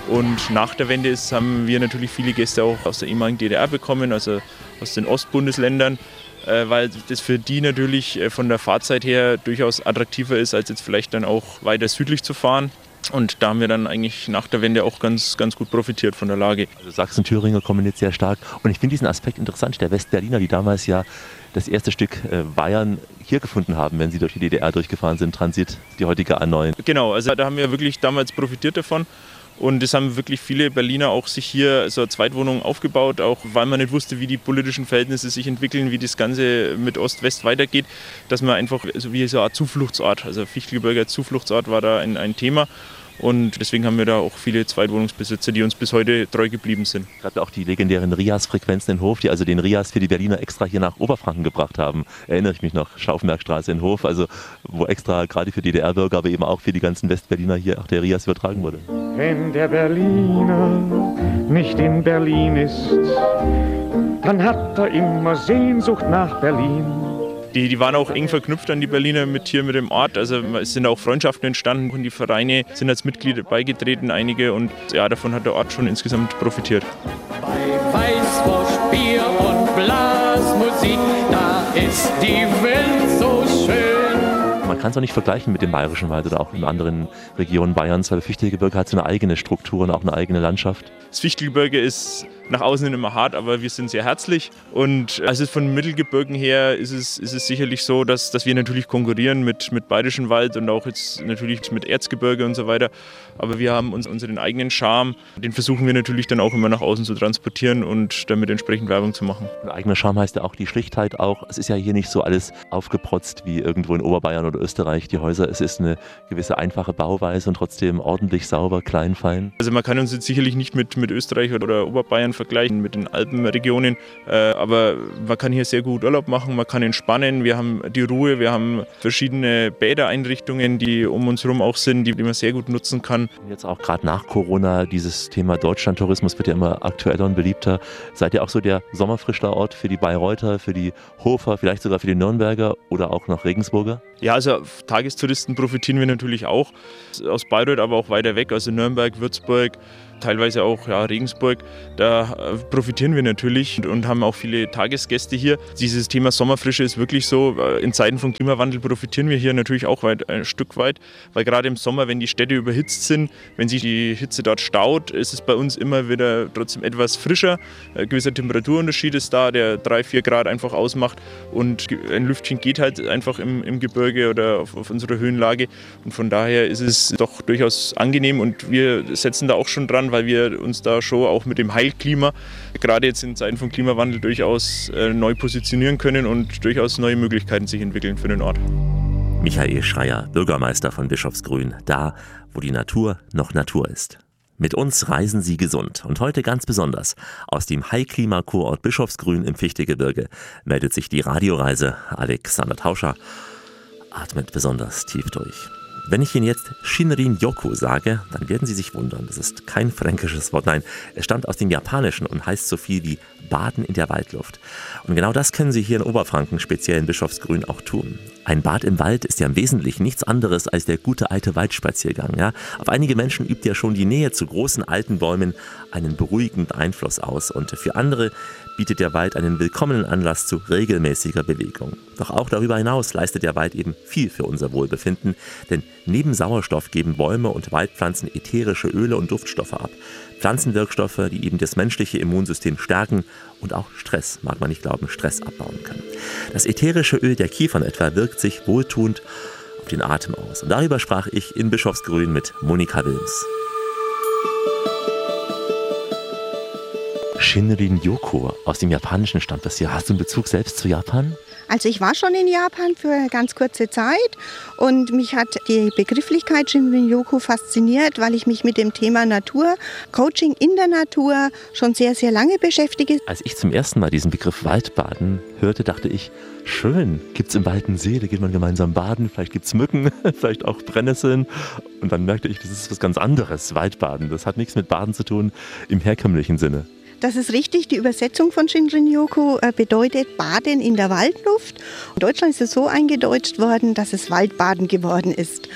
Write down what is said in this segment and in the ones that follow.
Und nach der Wende haben wir natürlich viele Gäste auch aus der ehemaligen DDR bekommen, also aus den Ostbundesländern, weil das für die natürlich von der Fahrzeit her durchaus attraktiver ist, als jetzt vielleicht dann auch weiter südlich zu fahren. Und da haben wir dann eigentlich nach der Wende auch ganz gut profitiert von der Lage. Also Sachsen-Thüringer kommen jetzt sehr stark. Und ich finde diesen Aspekt interessant, der Westberliner, die damals ja das erste Stück Bayern hier gefunden haben, wenn sie durch die DDR durchgefahren sind, Transit, die heutige A9. Genau, also da haben wir wirklich damals profitiert davon. Und es haben wirklich viele Berliner auch sich hier so eine Zweitwohnung aufgebaut, auch weil man nicht wusste, wie die politischen Verhältnisse sich entwickeln, wie das Ganze mit Ost-West weitergeht, dass man einfach so wie so eine Art Zufluchtsort, also Fichtelgebirge als Zufluchtsort war da ein Thema. Und deswegen haben wir da auch viele Zweitwohnungsbesitzer, die uns bis heute treu geblieben sind. Gerade auch die legendären Rias-Frequenzen in Hof, die also den Rias für die Berliner extra hier nach Oberfranken gebracht haben. Erinnere ich mich noch, Schaufenbergstraße in Hof, also wo extra gerade für DDR-Bürger, aber eben auch für die ganzen Westberliner hier auch der Rias übertragen wurde. Wenn der Berliner nicht in Berlin ist, dann hat er immer Sehnsucht nach Berlin. Die waren auch eng verknüpft an die Berliner mit dem Ort. Also es sind auch Freundschaften entstanden und die Vereine sind als Mitglieder beigetreten, einige. Und ja, davon hat der Ort schon insgesamt profitiert. Bei Weißwurst, Bier und Blasmusik, da ist die Welt so schön. Man kann es auch nicht vergleichen mit dem Bayerischen Wald oder auch in anderen Regionen Bayerns, weil das Fichtelgebirge hat so eine eigene Struktur und auch eine eigene Landschaft. Das Fichtelgebirge ist nach außen hin immer hart, aber wir sind sehr herzlich. Und also von Mittelgebirgen her ist es sicherlich so, dass wir natürlich konkurrieren mit Bayerischem Wald und auch jetzt natürlich mit Erzgebirge und so weiter. Aber wir haben unseren eigenen Charme, den versuchen wir natürlich dann auch immer nach außen zu transportieren und damit entsprechend Werbung zu machen. Ein eigener Charme heißt ja auch die Schlichtheit auch. Es ist ja hier nicht so alles aufgeprotzt wie irgendwo in Oberbayern oder Österreich, die Häuser. Es ist eine gewisse einfache Bauweise und trotzdem ordentlich sauber, klein, fein. Also man kann uns jetzt sicherlich nicht mit Österreich oder Oberbayern vergleichen, mit den Alpenregionen, aber man kann hier sehr gut Urlaub machen, man kann entspannen, wir haben die Ruhe, wir haben verschiedene Bädereinrichtungen, die um uns herum auch sind, die man sehr gut nutzen kann. Jetzt auch gerade nach Corona, dieses Thema Deutschlandtourismus wird ja immer aktueller und beliebter. Seid ihr auch so der Sommerfrischlerort für die Bayreuther, für die Hofer, vielleicht sogar für die Nürnberger oder auch noch Regensburger? Ja, also Tagestouristen profitieren wir natürlich auch aus Bayreuth, aber auch weiter weg, also Nürnberg, Würzburg, teilweise auch Regensburg. Da profitieren wir natürlich und haben auch viele Tagesgäste hier. Dieses Thema Sommerfrische ist wirklich so. In Zeiten von Klimawandel profitieren wir hier natürlich auch ein Stück weit, weil gerade im Sommer, wenn die Städte überhitzt sind, wenn sich die Hitze dort staut, ist es bei uns immer wieder trotzdem etwas frischer. Ein gewisser Temperaturunterschied ist da, der 3-4 Grad einfach ausmacht und ein Lüftchen geht halt einfach im Gebirge oder auf unserer Höhenlage und von daher ist es doch durchaus angenehm und wir setzen da auch schon dran, weil wir uns da schon auch mit dem Heilklima, gerade jetzt in Zeiten von Klimawandel, durchaus neu positionieren können und durchaus neue Möglichkeiten sich entwickeln für den Ort. Michael Schreier, Bürgermeister von Bischofsgrün, da, wo die Natur noch Natur ist. Mit uns reisen Sie gesund und heute ganz besonders aus dem High-Klima-Kurort Bischofsgrün im Fichtelgebirge meldet sich die Radioreise. Alexander Tauscher atmet besonders tief durch. Wenn ich Ihnen jetzt Shinrin-yoku sage, dann werden Sie sich wundern. Das ist kein fränkisches Wort, nein, es stammt aus dem Japanischen und heißt so viel wie Baden in der Waldluft. Und genau das können Sie hier in Oberfranken, speziell in Bischofsgrün, auch tun. Ein Bad im Wald ist ja im Wesentlichen nichts anderes als der gute alte Waldspaziergang. Ja? Auf einige Menschen übt ja schon die Nähe zu großen alten Bäumen einen beruhigenden Einfluss aus und für andere bietet der Wald einen willkommenen Anlass zu regelmäßiger Bewegung. Doch auch darüber hinaus leistet der Wald eben viel für unser Wohlbefinden, denn neben Sauerstoff geben Bäume und Waldpflanzen ätherische Öle und Duftstoffe ab. Pflanzenwirkstoffe, die eben das menschliche Immunsystem stärken und auch Stress, mag man nicht glauben, Stress abbauen können. Das ätherische Öl der Kiefern etwa wirkt sich wohltuend auf den Atem aus. Und darüber sprach ich in Bischofsgrün mit Monika Wilms. Shinrin-yoku, aus dem Japanischen stammt das hier. Hast du einen Bezug selbst zu Japan? Also ich war schon in Japan für eine ganz kurze Zeit und mich hat die Begrifflichkeit Shinrin-yoku fasziniert, weil ich mich mit dem Thema Natur, Coaching in der Natur schon sehr, sehr lange beschäftige. Als ich zum ersten Mal diesen Begriff Waldbaden hörte, dachte ich, schön, gibt es im Wald einen See, da geht man gemeinsam baden, vielleicht gibt es Mücken, vielleicht auch Brennnesseln. Und dann merkte ich, das ist was ganz anderes, Waldbaden. Das hat nichts mit Baden zu tun im herkömmlichen Sinne. Das ist richtig, die Übersetzung von Shinrin-yoku bedeutet Baden in der Waldluft. In Deutschland ist es so eingedeutscht worden, dass es Waldbaden geworden ist.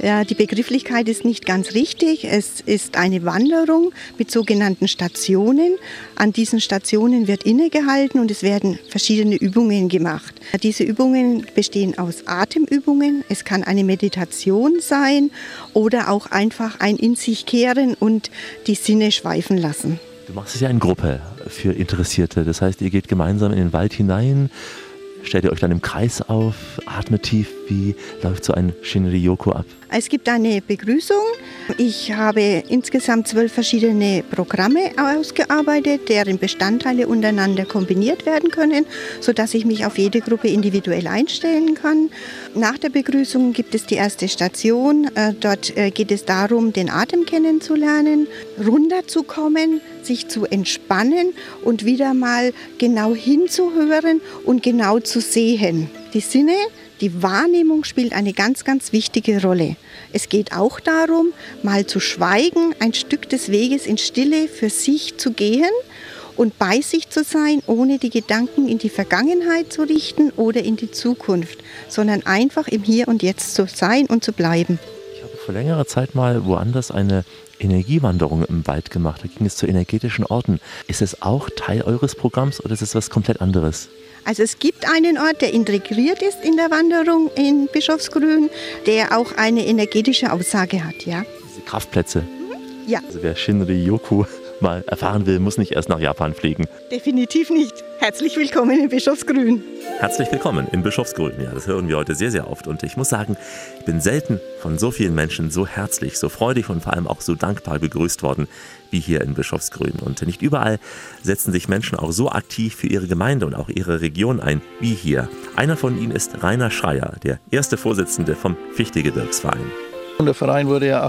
Ja, die Begrifflichkeit ist nicht ganz richtig. Es ist eine Wanderung mit sogenannten Stationen. An diesen Stationen wird innegehalten und es werden verschiedene Übungen gemacht. Diese Übungen bestehen aus Atemübungen. Es kann eine Meditation sein oder auch einfach ein in sich kehren und die Sinne schweifen lassen. Du machst es ja in Gruppe für Interessierte. Das heißt, ihr geht gemeinsam in den Wald hinein, stellt ihr euch dann im Kreis auf, atmet tief. Wie läuft so ein Shinrin-Yoku ab? Es gibt eine Begrüßung. Ich habe insgesamt 12 verschiedene Programme ausgearbeitet, deren Bestandteile untereinander kombiniert werden können, sodass ich mich auf jede Gruppe individuell einstellen kann. Nach der Begrüßung gibt es die erste Station. Dort geht es darum, den Atem kennenzulernen, runterzukommen, sich zu entspannen und wieder mal genau hinzuhören und genau zu sehen. Die Sinne, die Wahrnehmung spielt eine ganz, ganz wichtige Rolle. Es geht auch darum, mal zu schweigen, ein Stück des Weges in Stille für sich zu gehen und bei sich zu sein, ohne die Gedanken in die Vergangenheit zu richten oder in die Zukunft, sondern einfach im Hier und Jetzt zu sein und zu bleiben. Ich habe vor längerer Zeit mal woanders eine Energiewanderung im Wald gemacht. Da ging es zu energetischen Orten. Ist es auch Teil eures Programms oder ist es was komplett anderes? Also es gibt einen Ort, der integriert ist in der Wanderung in Bischofsgrün, der auch eine energetische Aussage hat, ja. Diese Kraftplätze? Ja. Also wer Shinrin-Yoku mal erfahren will, muss nicht erst nach Japan fliegen. Definitiv nicht. Herzlich willkommen in Bischofsgrün. Herzlich willkommen in Bischofsgrün. Ja, das hören wir heute sehr, sehr oft. Und ich muss sagen, ich bin selten von so vielen Menschen so herzlich, so freudig und vor allem auch so dankbar begrüßt worden wie hier in Bischofsgrün. Und nicht überall setzen sich Menschen auch so aktiv für ihre Gemeinde und auch ihre Region ein wie hier. Einer von ihnen ist Rainer Schreier, der erste Vorsitzende vom Fichte-Gebirgsverein. Der Verein wurde ja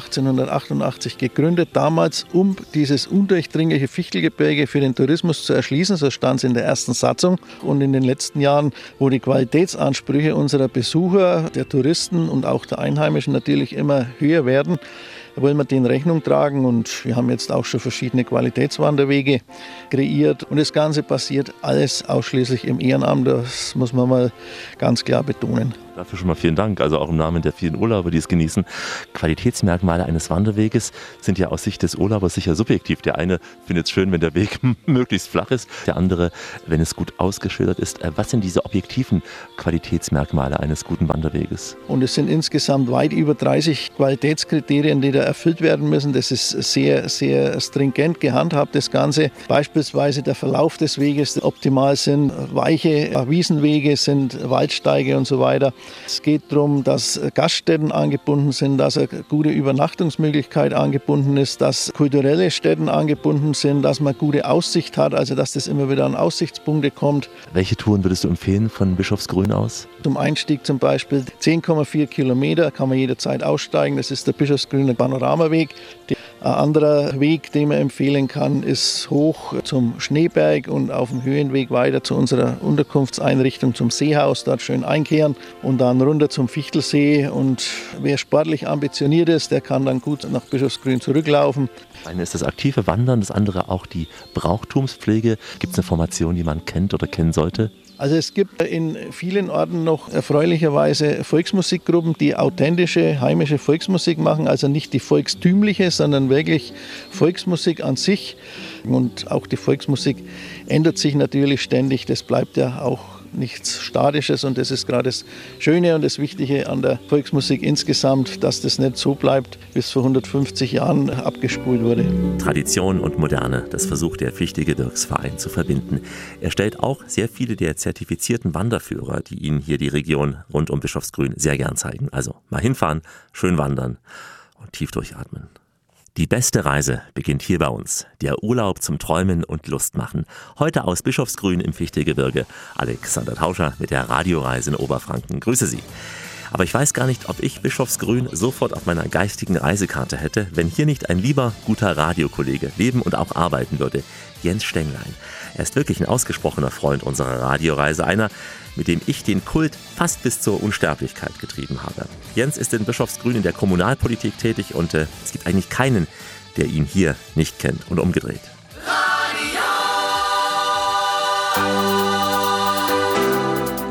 1888 gegründet, damals um dieses undurchdringliche Fichtelgebirge für den Tourismus zu erschließen, so stand es in der ersten Satzung. Und in den letzten Jahren, wo die Qualitätsansprüche unserer Besucher, der Touristen und auch der Einheimischen natürlich immer höher werden, wollen wir denen Rechnung tragen und wir haben jetzt auch schon verschiedene Qualitätswanderwege kreiert und das Ganze passiert alles ausschließlich im Ehrenamt, das muss man mal ganz klar betonen. Dafür schon mal vielen Dank, also auch im Namen der vielen Urlauber, die es genießen. Qualitätsmerkmale eines Wanderweges sind ja aus Sicht des Urlaubers sicher subjektiv. Der eine findet es schön, wenn der Weg möglichst flach ist, der andere, wenn es gut ausgeschildert ist. Was sind diese objektiven Qualitätsmerkmale eines guten Wanderweges? Und es sind insgesamt weit über 30 Qualitätskriterien, die da erfüllt werden müssen. Das ist sehr, sehr stringent gehandhabt, das Ganze. Beispielsweise der Verlauf des Weges optimal sind, weiche Wiesenwege sind, Waldsteige und so weiter. Es geht darum, dass Gaststätten angebunden sind, dass eine gute Übernachtungsmöglichkeit angebunden ist, dass kulturelle Stätten angebunden sind, dass man gute Aussicht hat, also dass das immer wieder an Aussichtspunkte kommt. Welche Touren würdest du empfehlen von Bischofsgrün aus? Zum Einstieg zum Beispiel 10,4 Kilometer kann man jederzeit aussteigen. Das ist der Bischofsgrüner Panoramaweg. Ein anderer Weg, den man empfehlen kann, ist hoch zum Schneeberg und auf dem Höhenweg weiter zu unserer Unterkunftseinrichtung zum Seehaus, dort schön einkehren und dann runter zum Fichtelsee. Und wer sportlich ambitioniert ist, der kann dann gut nach Bischofsgrün zurücklaufen. Das eine ist das aktive Wandern, das andere auch die Brauchtumspflege. Gibt es eine Formation, die man kennt oder kennen sollte? Also es gibt in vielen Orten noch erfreulicherweise Volksmusikgruppen, die authentische heimische Volksmusik machen, also nicht die volkstümliche, sondern wirklich Volksmusik an sich. Und auch die Volksmusik ändert sich natürlich ständig, das bleibt ja auch nichts Statisches und das ist gerade das Schöne und das Wichtige an der Volksmusik insgesamt, dass das nicht so bleibt, wie es vor 150 Jahren abgespult wurde. Tradition und Moderne, das versucht der Fichte-Gebirgsverein zu verbinden. Er stellt auch sehr viele der zertifizierten Wanderführer, die Ihnen hier die Region rund um Bischofsgrün sehr gern zeigen. Also mal hinfahren, schön wandern und tief durchatmen. Die beste Reise beginnt hier bei uns. Der Urlaub zum Träumen und Lustmachen. Heute aus Bischofsgrün im Fichtegebirge. Alexander Tauscher mit der Radioreise in Oberfranken. Grüße Sie. Aber ich weiß gar nicht, ob ich Bischofsgrün sofort auf meiner geistigen Reisekarte hätte, wenn hier nicht ein lieber, guter Radiokollege leben und auch arbeiten würde. Jens Stenglein. Er ist wirklich ein ausgesprochener Freund unserer Radioreise. Einer, mit dem ich den Kult fast bis zur Unsterblichkeit getrieben habe. Jens ist in Bischofsgrün in der Kommunalpolitik tätig und es gibt eigentlich keinen, der ihn hier nicht kennt und umgedreht.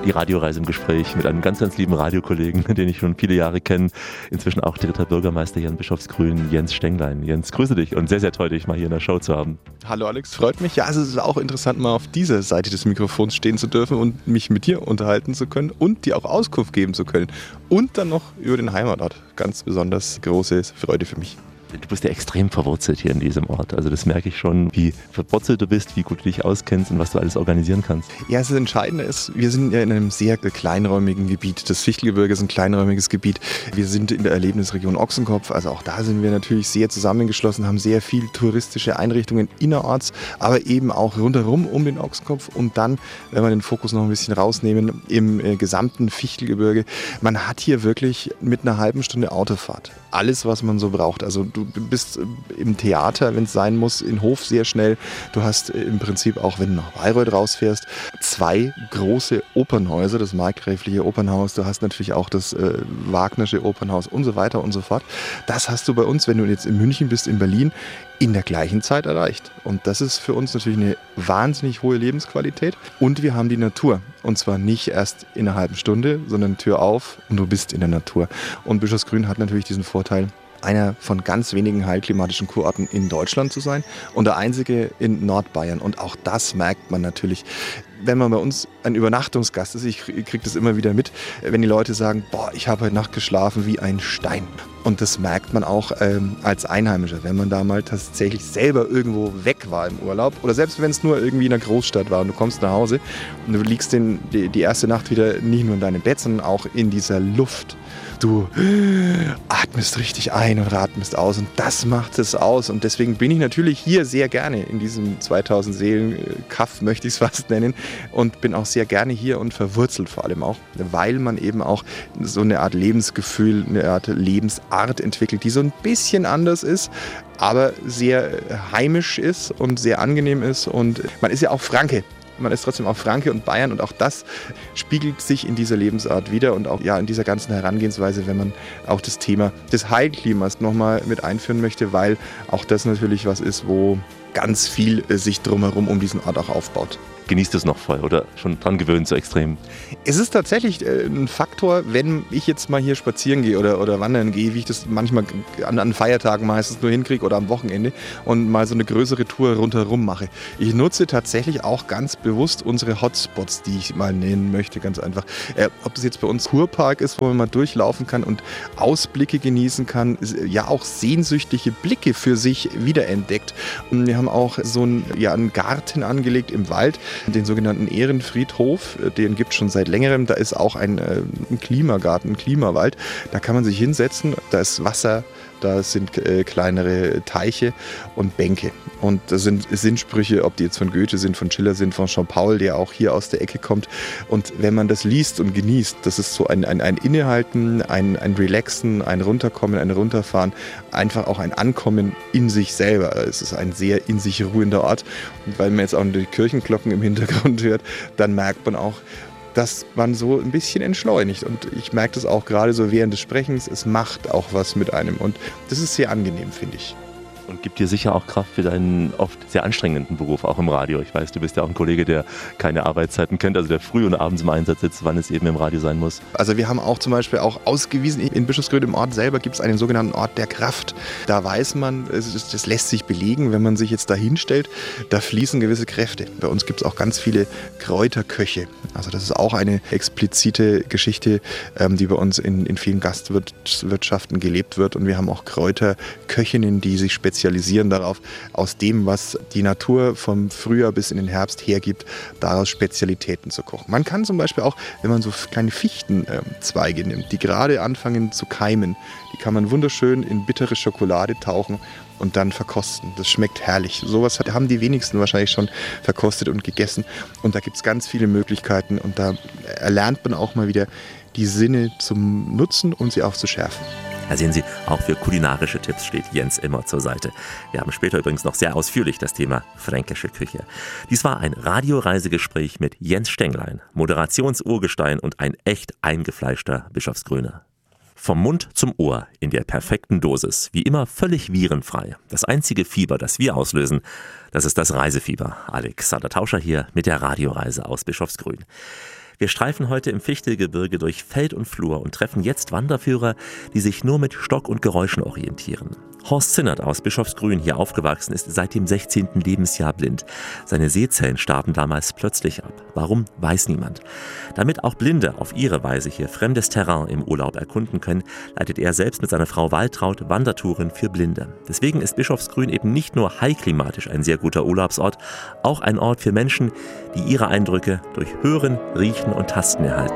Die Radioreise im Gespräch mit einem ganz, ganz lieben Radiokollegen, den ich schon viele Jahre kenne. Inzwischen auch dritter Bürgermeister hier in Bischofsgrün, Jens Stenglein. Jens, grüße dich und sehr, sehr toll, dich mal hier in der Show zu haben. Hallo Alex, freut mich. Ja, es ist auch interessant, mal auf dieser Seite des Mikrofons stehen zu dürfen und mich mit dir unterhalten zu können und dir auch Auskunft geben zu können. Und dann noch über den Heimatort. Ganz besonders große Freude für mich. Du bist ja extrem verwurzelt hier in diesem Ort. Also das merke ich schon, wie verwurzelt du bist, wie gut du dich auskennst und was du alles organisieren kannst. Ja, das Entscheidende ist, wir sind ja in einem sehr kleinräumigen Gebiet. Das Fichtelgebirge ist ein kleinräumiges Gebiet. Wir sind in der Erlebnisregion Ochsenkopf. Also auch da sind wir natürlich sehr zusammengeschlossen, haben sehr viel touristische Einrichtungen innerorts, aber eben auch rundherum um den Ochsenkopf. Und dann, wenn wir den Fokus noch ein bisschen rausnehmen, im gesamten Fichtelgebirge. Man hat hier wirklich mit einer halben Stunde Autofahrt alles, was man so braucht. Also du bist im Theater, wenn es sein muss, in Hof sehr schnell. Du hast im Prinzip auch, wenn du nach Bayreuth rausfährst, 2 große Opernhäuser, das markgräfliche Opernhaus, du hast natürlich auch das Wagnersche Opernhaus und so weiter und so fort. Das hast du bei uns, wenn du jetzt in München bist, in Berlin, in der gleichen Zeit erreicht. Und das ist für uns natürlich eine wahnsinnig hohe Lebensqualität. Und wir haben die Natur. Und zwar nicht erst in einer halben Stunde, sondern Tür auf und du bist in der Natur. Und Bischofsgrün hat natürlich diesen Vorteil, einer von ganz wenigen heilklimatischen Kurorten in Deutschland zu sein und der einzige in Nordbayern. Und auch das merkt man natürlich, wenn man bei uns ein Übernachtungsgast ist. Ich kriege das immer wieder mit, wenn die Leute sagen, boah, ich habe heute Nacht geschlafen wie ein Stein. Und das merkt man auch als Einheimischer, wenn man da mal tatsächlich selber irgendwo weg war im Urlaub oder selbst wenn es nur irgendwie in einer Großstadt war und du kommst nach Hause und du liegst die erste Nacht wieder nicht nur in deinem Bett, sondern auch in dieser Luft. Du atmest richtig ein und atmest aus und das macht es aus. Und deswegen bin ich natürlich hier sehr gerne in diesem 2000 Seelen Kaff, möchte ich es fast nennen, und bin auch sehr gerne hier und verwurzelt vor allem auch, weil man eben auch so eine Art Lebensgefühl, eine Art Lebensart entwickelt, die so ein bisschen anders ist, aber sehr heimisch ist und sehr angenehm ist. Und man ist ja auch Franke. Man ist trotzdem auch Franke und Bayern und auch das spiegelt sich in dieser Lebensart wieder und auch ja, in dieser ganzen Herangehensweise, wenn man auch das Thema des Heilklimas nochmal mit einführen möchte, weil auch das natürlich was ist, wo ganz viel sich drumherum um diesen Ort auch aufbaut. Genießt es noch voll oder schon dran gewöhnt, so extrem? Es ist tatsächlich ein Faktor, wenn ich jetzt mal hier spazieren gehe oder wandern gehe, wie ich das manchmal an Feiertagen meistens nur hinkriege oder am Wochenende und mal so eine größere Tour rundherum mache. Ich nutze tatsächlich auch ganz bewusst unsere Hotspots, die ich mal nennen möchte, ganz einfach. Ob das jetzt bei uns Kurpark ist, wo man mal durchlaufen kann und Ausblicke genießen kann, ja auch sehnsüchtige Blicke für sich wiederentdeckt. Und wir haben auch so einen Garten angelegt im Wald, den sogenannten Ehrenfriedhof, den gibt es schon seit längerem. Da ist auch ein Klimagarten, ein Klimawald. Da kann man sich hinsetzen, da ist Wasser, da sind kleinere Teiche und Bänke. Und das sind Sinnsprüche, ob die jetzt von Goethe sind, von Schiller sind, von Jean-Paul, der auch hier aus der Ecke kommt. Und wenn man das liest und genießt, das ist so ein Innehalten, ein Relaxen, ein Runterkommen, ein Runterfahren, einfach auch ein Ankommen in sich selber. Es ist ein sehr in sich ruhender Ort. Und weil man jetzt auch die Kirchenglocken im Hintergrund hört, dann merkt man auch, dass man so ein bisschen entschleunigt. Und ich merke das auch gerade so während des Sprechens, es macht auch was mit einem. Und das ist sehr angenehm, finde ich. Und gibt dir sicher auch Kraft für deinen oft sehr anstrengenden Beruf, auch im Radio. Ich weiß, du bist ja auch ein Kollege, der keine Arbeitszeiten kennt, also der früh und abends im Einsatz sitzt, wann es eben im Radio sein muss. Also wir haben auch zum Beispiel auch ausgewiesen, in Bischofsgrün im Ort selber gibt es einen sogenannten Ort der Kraft. Da weiß man, das lässt sich belegen, wenn man sich jetzt da hinstellt, da fließen gewisse Kräfte. Bei uns gibt es auch ganz viele Kräuterköche. Also das ist auch eine explizite Geschichte, die bei uns in vielen Gastwirtschaften gelebt wird. Und wir haben auch Kräuterköchinnen, die sich spezialisieren darauf, aus dem, was die Natur vom Frühjahr bis in den Herbst hergibt, daraus Spezialitäten zu kochen. Man kann zum Beispiel auch, wenn man so kleine Fichtenzweige nimmt, die gerade anfangen zu keimen, die kann man wunderschön in bittere Schokolade tauchen und dann verkosten. Das schmeckt herrlich. Sowas haben die wenigsten wahrscheinlich schon verkostet und gegessen. Und da gibt es ganz viele Möglichkeiten und da erlernt man auch mal wieder die Sinne zum Nutzen und sie auch zu schärfen. Da sehen Sie, auch für kulinarische Tipps steht Jens immer zur Seite. Wir haben später übrigens noch sehr ausführlich das Thema fränkische Küche. Dies war ein Radioreisegespräch mit Jens Stenglein, Moderationsurgestein und ein echt eingefleischter Bischofsgrüner. Vom Mund zum Ohr in der perfekten Dosis, wie immer völlig virenfrei. Das einzige Fieber, das wir auslösen, das ist das Reisefieber. Alexander Tauscher hier mit der Radioreise aus Bischofsgrün. Wir streifen heute im Fichtelgebirge durch Feld und Flur und treffen jetzt Wanderführer, die sich nur mit Stock und Geräuschen orientieren. Horst Zinnert aus Bischofsgrün, hier aufgewachsen, ist seit dem 16. Lebensjahr blind. Seine Sehzellen starben damals plötzlich ab. Warum, weiß niemand. Damit auch Blinde auf ihre Weise hier fremdes Terrain im Urlaub erkunden können, leitet er selbst mit seiner Frau Waltraud Wandertouren für Blinde. Deswegen ist Bischofsgrün eben nicht nur high-klimatisch ein sehr guter Urlaubsort, auch ein Ort für Menschen, die ihre Eindrücke durch Hören, Riechen und Tasten erhalten.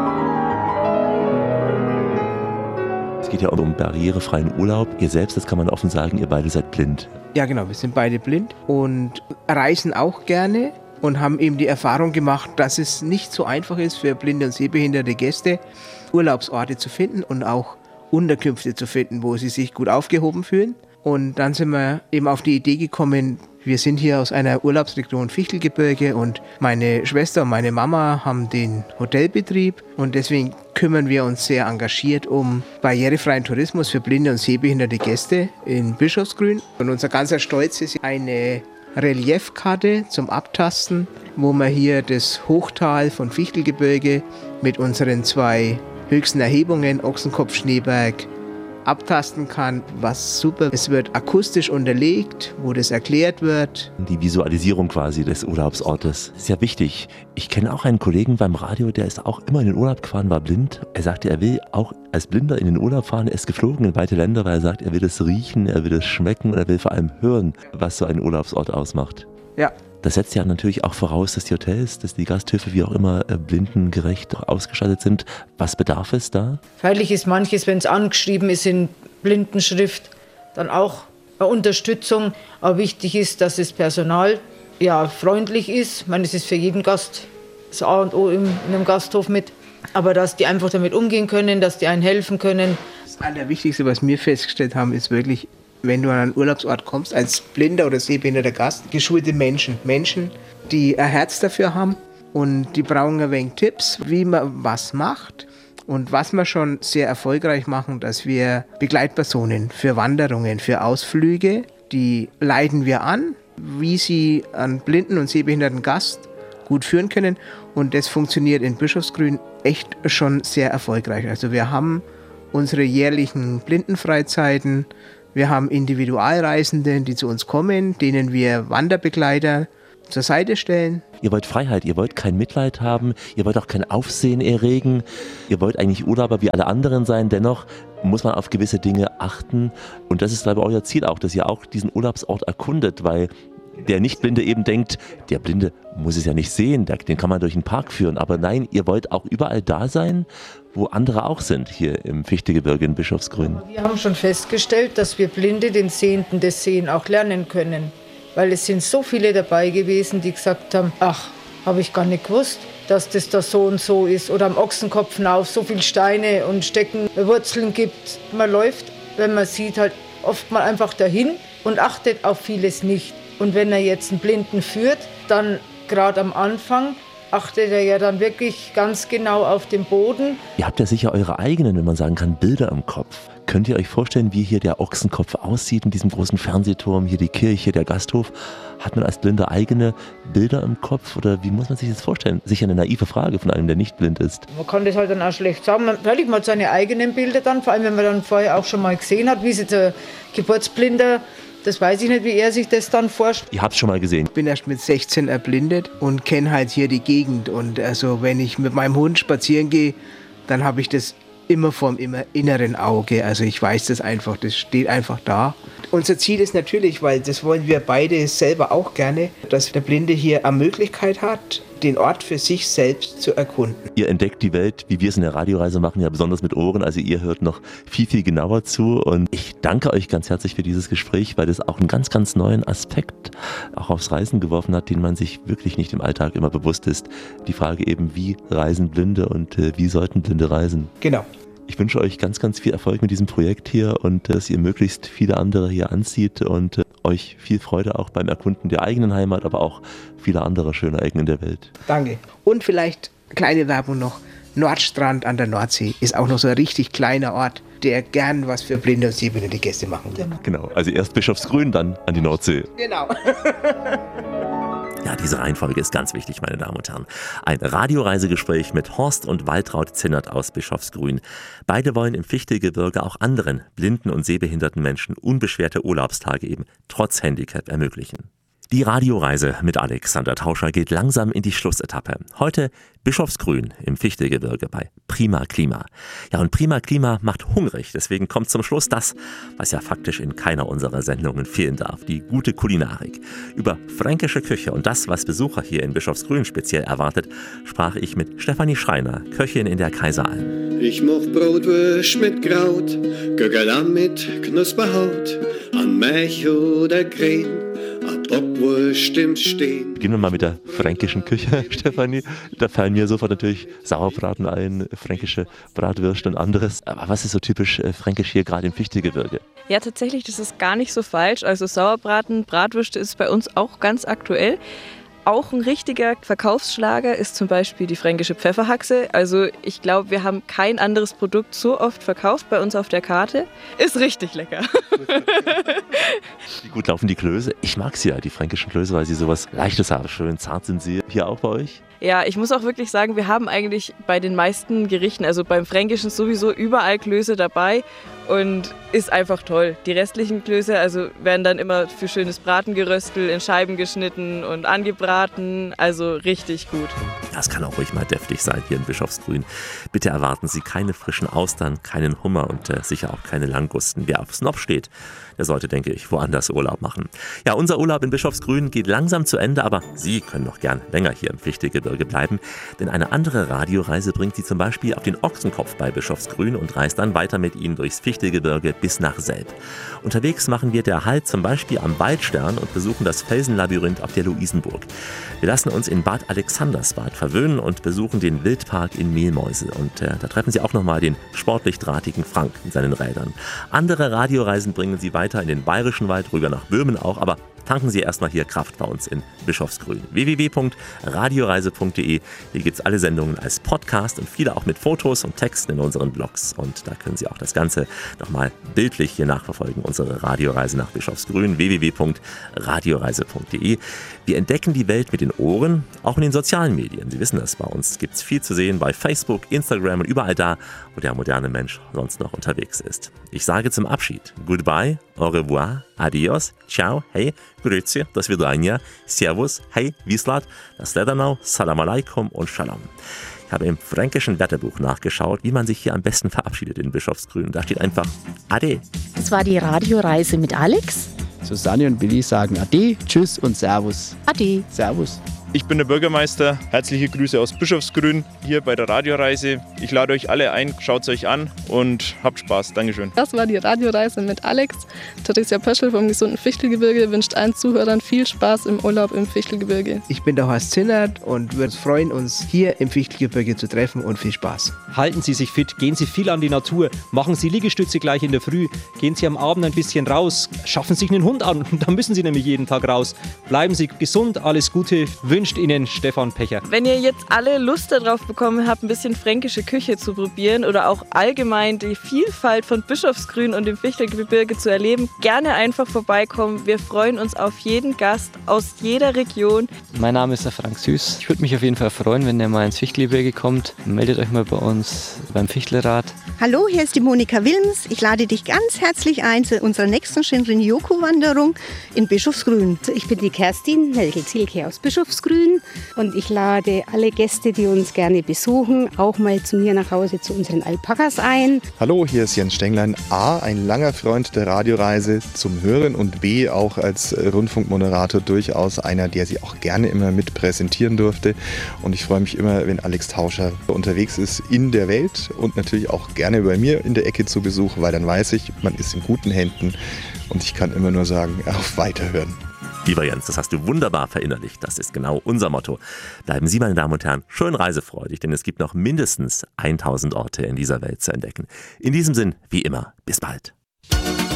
Es geht ja um barrierefreien Urlaub. Ihr selbst, das kann man offen sagen, ihr beide seid blind. Ja genau, wir sind beide blind und reisen auch gerne und haben eben die Erfahrung gemacht, dass es nicht so einfach ist für blinde und sehbehinderte Gäste, Urlaubsorte zu finden und auch Unterkünfte zu finden, wo sie sich gut aufgehoben fühlen. Und dann sind wir eben auf die Idee gekommen, wir sind hier aus einer Urlaubsregion Fichtelgebirge und meine Schwester und meine Mama haben den Hotelbetrieb und deswegen kümmern wir uns sehr engagiert um barrierefreien Tourismus für blinde und sehbehinderte Gäste in Bischofsgrün. Und unser ganzer Stolz ist eine Reliefkarte zum Abtasten, wo man hier das Hochtal von Fichtelgebirge mit unseren 2 höchsten Erhebungen, Ochsenkopf, Schneeberg, abtasten kann, was super. Es wird akustisch unterlegt, wo das erklärt wird. Die Visualisierung quasi des Urlaubsortes ist ja wichtig. Ich kenne auch einen Kollegen beim Radio, der ist auch immer in den Urlaub gefahren, war blind. Er sagte, er will auch als Blinder in den Urlaub fahren. Er ist geflogen in weite Länder, weil er sagt, er will das riechen, er will das schmecken und er will vor allem hören, was so ein Urlaubsort ausmacht. Ja. Das setzt ja natürlich auch voraus, dass die Hotels, dass die Gasthöfe wie auch immer blindengerecht ausgestattet sind. Was bedarf es da? Freilich ist manches, wenn es angeschrieben ist in Blindenschrift, dann auch eine Unterstützung. Aber wichtig ist, dass das Personal freundlich ist. Ich meine, es ist für jeden Gast das A und O in einem Gasthof mit. Aber dass die einfach damit umgehen können, dass die einen helfen können. Das Allerwichtigste, was wir festgestellt haben, ist wirklich, wenn du an einen Urlaubsort kommst, als blinder oder sehbehinderter Gast, geschulte Menschen. Menschen, die ein Herz dafür haben und die brauchen ein wenig Tipps, wie man was macht. Und was wir schon sehr erfolgreich machen, dass wir Begleitpersonen für Wanderungen, für Ausflüge, die leiten wir an, wie sie einen blinden und sehbehinderten Gast gut führen können. Und das funktioniert in Bischofsgrün echt schon sehr erfolgreich. Also wir haben unsere jährlichen Blindenfreizeiten. Wir haben Individualreisende, die zu uns kommen, denen wir Wanderbegleiter zur Seite stellen. Ihr wollt Freiheit, ihr wollt kein Mitleid haben, ihr wollt auch kein Aufsehen erregen, ihr wollt eigentlich Urlauber wie alle anderen sein, dennoch muss man auf gewisse Dinge achten und das ist, glaube ich, euer Ziel auch, dass ihr auch diesen Urlaubsort erkundet, weil der Nichtblinde eben denkt, der Blinde muss es ja nicht sehen, den kann man durch den Park führen. Aber nein, ihr wollt auch überall da sein, wo andere auch sind, hier im Fichtelgebirge in Bischofsgrün. Wir haben schon festgestellt, dass wir Blinde den Sehenden das Sehen auch lernen können. Weil es sind so viele dabei gewesen, die gesagt haben, ach, habe ich gar nicht gewusst, dass das da so und so ist. Oder am Ochsenkopf auf so viele Steine und Steckenwurzeln gibt. Man läuft, wenn man sieht, halt oft mal einfach dahin und achtet auf vieles nicht. Und wenn er jetzt einen Blinden führt, dann gerade am Anfang achtet er ja dann wirklich ganz genau auf den Boden. Ihr habt ja sicher eure eigenen, wenn man sagen kann, Bilder im Kopf. Könnt ihr euch vorstellen, wie hier der Ochsenkopf aussieht in diesem großen Fernsehturm, hier die Kirche, der Gasthof? Hat man als Blinder eigene Bilder im Kopf oder wie muss man sich das vorstellen? Sicher eine naive Frage von einem, der nicht blind ist. Man kann das halt dann auch schlecht sagen. Natürlich mal seine eigenen Bilder dann, vor allem wenn man dann vorher auch schon mal gesehen hat, wie sich der Geburtsblinder, das weiß ich nicht, wie er sich das dann vorstellt. Ihr habt es schon mal gesehen. Ich bin erst mit 16 erblindet und kenne halt hier die Gegend. Und also wenn ich mit meinem Hund spazieren gehe, dann habe ich das immer vorm inneren Auge. Also ich weiß das einfach, das steht einfach da. Unser Ziel ist natürlich, weil das wollen wir beide selber auch gerne, dass der Blinde hier eine Möglichkeit hat, den Ort für sich selbst zu erkunden. Ihr entdeckt die Welt, wie wir es in der Radioreise machen, ja besonders mit Ohren. Also ihr hört noch viel, viel genauer zu. Und ich danke euch ganz herzlich für dieses Gespräch, weil das auch einen ganz, ganz neuen Aspekt auch aufs Reisen geworfen hat, den man sich wirklich nicht im Alltag immer bewusst ist. Die Frage eben, wie reisen Blinde und wie sollten Blinde reisen? Genau. Ich wünsche euch ganz, ganz viel Erfolg mit diesem Projekt hier und dass ihr möglichst viele andere hier anzieht und euch viel Freude auch beim Erkunden der eigenen Heimat, aber auch vieler anderer schöner Ecken in der Welt. Danke. Und vielleicht kleine Werbung noch. Nordstrand an der Nordsee ist auch noch so ein richtig kleiner Ort, der gern was für blinde und sehbehinderte Gäste machen will. Genau, also erst Bischofsgrün, dann an die Nordsee. Genau. Ja, diese Reihenfolge ist ganz wichtig, meine Damen und Herren. Ein Radioreisegespräch mit Horst und Waltraud Zinnert aus Bischofsgrün. Beide wollen im Fichtelgebirge auch anderen blinden und sehbehinderten Menschen unbeschwerte Urlaubstage eben trotz Handicap ermöglichen. Die Radioreise mit Alexander Tauscher geht langsam in die Schlussetappe. Heute Bischofsgrün im Fichtelgebirge bei Prima Klima. Ja, und Prima Klima macht hungrig, deswegen kommt zum Schluss das, was ja faktisch in keiner unserer Sendungen fehlen darf, die gute Kulinarik. Über fränkische Küche und das, was Besucher hier in Bischofsgrün speziell erwartet, sprach ich mit Stefanie Schreiner, Köchin in der Kaiseralm. Ich mach Brotwurst mit Kraut, Gögerlamm mit Knusperhaut, an Milch oder Krähen, a Bockwurst im Stehen. Beginnen wir mal mit der fränkischen Küche, Stefanie. Da fallen mir sofort natürlich Sauerbraten ein, fränkische Bratwürste und anderes. Aber was ist so typisch fränkisch hier gerade im Fichtelgebirge? Ja, tatsächlich, das ist gar nicht so falsch. Also Sauerbraten, Bratwürste ist bei uns auch ganz aktuell. Auch ein richtiger Verkaufsschlager ist zum Beispiel die fränkische Pfefferhaxe. Also ich glaube, wir haben kein anderes Produkt so oft verkauft bei uns auf der Karte. Ist richtig lecker. Wie gut laufen die Klöße? Ich mag sie ja, die fränkischen Klöße, weil sie sowas Leichtes haben. Schön zart sind sie. Hier auch bei euch? Ja, ich muss auch wirklich sagen, wir haben eigentlich bei den meisten Gerichten, also beim Fränkischen sowieso überall Klöße dabei und ist einfach toll. Die restlichen Klöße also werden dann immer für schönes Bratengeröstel in Scheiben geschnitten und angebraten, also richtig gut. Das kann auch ruhig mal deftig sein hier in Bischofsgrün. Bitte erwarten Sie keine frischen Austern, keinen Hummer und sicher auch keine Langusten. Wer auf Snob steht, der sollte, denke ich, woanders Urlaub machen. Ja, unser Urlaub in Bischofsgrün geht langsam zu Ende, aber Sie können noch gern länger hier im Fichtelgebirge bleiben, denn eine andere Radioreise bringt Sie zum Beispiel auf den Ochsenkopf bei Bischofsgrün und reist dann weiter mit Ihnen durchs Fichtelgebirge bis nach Selb. Unterwegs machen wir der Halt zum Beispiel am Waldstern und besuchen das Felsenlabyrinth auf der Luisenburg. Wir lassen uns in Bad Alexandersbad verwöhnen und besuchen den Wildpark in Mehlmäuse. Und da treffen Sie auch nochmal den sportlich drahtigen Frank mit seinen Rädern. Andere Radioreisen bringen Sie weiter in den Bayerischen Wald, rüber nach Böhmen auch, aber tanken Sie erstmal hier Kraft bei uns in Bischofsgrün. www.radioreise.de. Hier gibt es alle Sendungen als Podcast und viele auch mit Fotos und Texten in unseren Blogs. Und da können Sie auch das Ganze nochmal bildlich hier nachverfolgen, unsere Radioreise nach Bischofsgrün. www.radioreise.de. Wir entdecken die Welt mit den Ohren, auch in den sozialen Medien. Sie wissen das, bei uns gibt es viel zu sehen bei Facebook, Instagram und überall da, wo der moderne Mensch sonst noch unterwegs ist. Ich sage zum Abschied Goodbye, au revoir, adios, ciao, hey, grüezi, do svidania, servus, hey, Wieslat, das Ledanau, salam alaikum und shalom. Ich habe im fränkischen Wörterbuch nachgeschaut, wie man sich hier am besten verabschiedet in Bischofsgrün. Da steht einfach Ade. Das war die Radioreise mit Alex. Susanne und Billy sagen Ade, Tschüss und Servus. Ade. Servus. Ich bin der Bürgermeister. Herzliche Grüße aus Bischofsgrün hier bei der Radioreise. Ich lade euch alle ein, schaut es euch an und habt Spaß. Dankeschön. Das war die Radioreise mit Alex. Theresia Pöschel vom gesunden Fichtelgebirge wünscht allen Zuhörern viel Spaß im Urlaub im Fichtelgebirge. Ich bin der Horst Zinnert und wir freuen uns, hier im Fichtelgebirge zu treffen und viel Spaß. Halten Sie sich fit, gehen Sie viel an die Natur, machen Sie Liegestütze gleich in der Früh, gehen Sie am Abend ein bisschen raus, schaffen sich einen Hund an, da müssen Sie nämlich jeden Tag raus. Bleiben Sie gesund, alles Gute, wünscht Ihnen Stefan Pecher. Wenn ihr jetzt alle Lust darauf bekommen habt, ein bisschen fränkische Küche zu probieren oder auch allgemein die Vielfalt von Bischofsgrün und dem Fichtelgebirge zu erleben, gerne einfach vorbeikommen. Wir freuen uns auf jeden Gast aus jeder Region. Mein Name ist der Frank Süß. Ich würde mich auf jeden Fall freuen, wenn ihr mal ins Fichtelgebirge kommt. Meldet euch mal bei uns beim Fichtelrat. Hallo, hier ist die Monika Wilms. Ich lade dich ganz herzlich ein zu unserer nächsten Shinrin-Yoku-Wanderung in Bischofsgrün. Ich bin die Kerstin Helge-Zielke aus Bischofsgrün und ich lade alle Gäste, die uns gerne besuchen, auch mal zu mir nach Hause zu unseren Alpakas ein. Hallo, hier ist Jens Stenglein. A, ein langer Freund der Radioreise zum Hören und B, auch als Rundfunkmoderator durchaus einer, der sie auch gerne immer mit präsentieren durfte. Und ich freue mich immer, wenn Alex Tauscher unterwegs ist in der Welt und natürlich auch gerne bei mir in der Ecke zu Besuch, weil dann weiß ich, man ist in guten Händen und ich kann immer nur sagen, auf Weiterhören. Lieber Jens, das hast du wunderbar verinnerlicht. Das ist genau unser Motto. Bleiben Sie, meine Damen und Herren, schön reisefreudig, denn es gibt noch mindestens 1000 Orte in dieser Welt zu entdecken. In diesem Sinn, wie immer, bis bald.